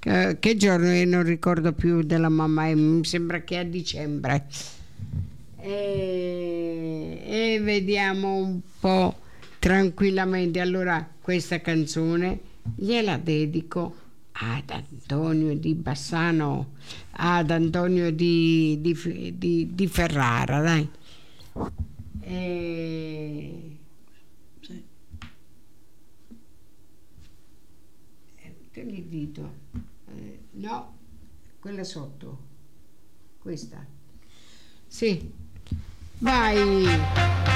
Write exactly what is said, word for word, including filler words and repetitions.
eh, che giorno io non ricordo più della mamma, e mi sembra che è a dicembre. E, e vediamo un po' tranquillamente. Allora questa canzone gliela dedico ad Antonio di Bassano, ad Antonio di, di, di, di Ferrara, dai. E... Sì. Te li dito. Eh, no, quella sotto. Questa. Sì. Vai.